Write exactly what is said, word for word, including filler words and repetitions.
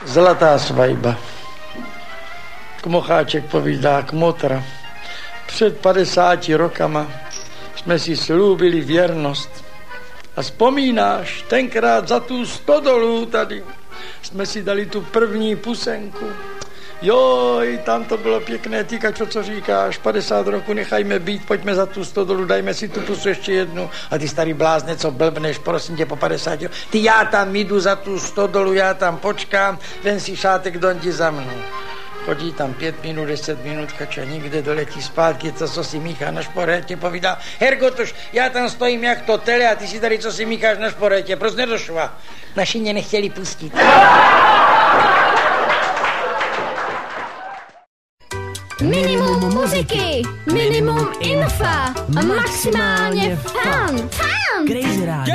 Zlatá svajba. Kmocháček povídá kmotra. Před padesáti rokama jsme si slúbili věrnost. A vzpomínáš, tenkrát za tu stodolu tady jsme si dali tu první pusenku. Joj, tam to bylo pěkné, týkačo, co říkáš, padesát roku nechajme být, pojďme za tu stodolu, dajme si tu pusu ještě jednu. A ty starý blázne, co blbneš, prosím tě, po padesáti, ty já tam jdu za tu stodolu, já tam počkám, ven si šátek, dondi za mnou. Chodí tam pět minut, deset minut, kača nikde doletí zpátky, to, co si míchá na šporétě, povídá, Hergotuš, já tam stojím jak to tele a ty si tady, co si mícháš na šporétě, proč nedošla? Naši mě nechtěli pustit. Minimum muziky, minimum infa a maximálně fun. Fun! Crazy Radio.